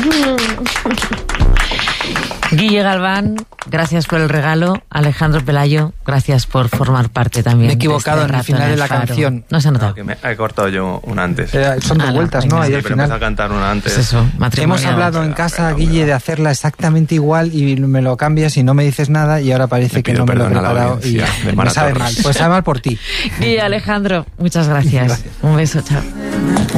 Guille Galván, gracias por el regalo. Alejandro Pelayo, gracias por formar parte también. Me he equivocado en el final de la canción. No se ha notado. No, que me he cortado yo una antes. Son dos vueltas, ¿no? Sí, Ahí al pero final. empecé a cantar una antes. Pues eso, Hemos hablado en casa, Guille, de hacerla exactamente igual y me lo cambias y no me dices nada y ahora parece que no me lo he preparado y me sabe mal. Pues sabe mal por ti. Guille, Alejandro, muchas gracias. Un beso, chao.